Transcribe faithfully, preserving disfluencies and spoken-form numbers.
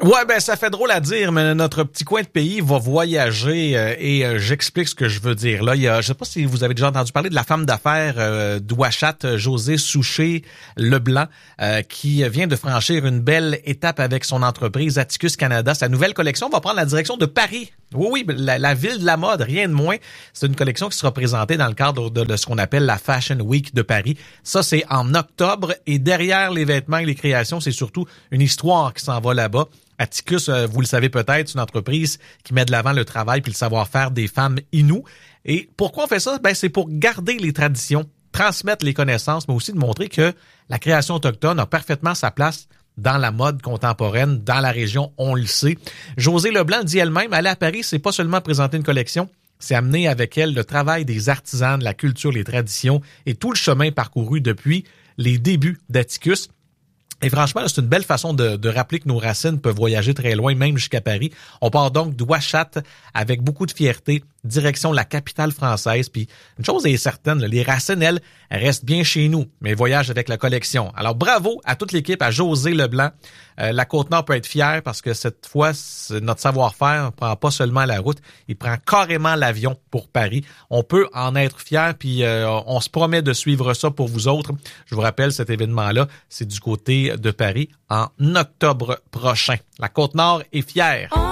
Ouais, ben ça fait drôle à dire, mais notre petit coin de pays va voyager euh, et euh, j'explique ce que je veux dire. Là, il y a, je sais pas si vous avez déjà entendu parler de la femme d'affaires euh, d'Ouachat, Josée Souchet-Leblanc, euh, qui vient de franchir une belle étape avec son entreprise Atticus Canada. Sa nouvelle collection va prendre la direction de Paris. Oui, oui, la, la ville de la mode, rien de moins. C'est une collection qui sera présentée dans le cadre de, de ce qu'on appelle la Fashion Week de Paris. Ça, c'est en octobre et derrière les vêtements et les créations, c'est surtout une histoire qui s'en va là-bas. Atticus, vous le savez peut-être, c'est une entreprise qui met de l'avant le travail puis le savoir-faire des femmes inoues. Et pourquoi on fait ça? Ben, c'est pour garder les traditions, transmettre les connaissances, mais aussi de montrer que la création autochtone a parfaitement sa place dans la mode contemporaine, dans la région, on le sait. Josée Leblanc dit elle-même, aller à Paris, c'est pas seulement présenter une collection, c'est amener avec elle le travail des artisans, de la culture, les traditions et tout le chemin parcouru depuis les débuts d'Atticus. Et franchement, c'est une belle façon de, de rappeler que nos racines peuvent voyager très loin, même jusqu'à Paris. On part donc d'Ouachat avec beaucoup de fierté, direction la capitale française. Puis une chose est certaine, les racines, elles, restent bien chez nous, mais voyagent avec la collection. Alors bravo à toute l'équipe, à Josée Leblanc. Euh, la Côte-Nord peut être fière parce que cette fois, notre savoir-faire ne prend pas seulement la route, il prend carrément l'avion pour Paris. On peut en être fier, puis euh, on se promet de suivre ça pour vous autres. Je vous rappelle, cet événement-là, c'est du côté de Paris en octobre prochain. La Côte-Nord est fière.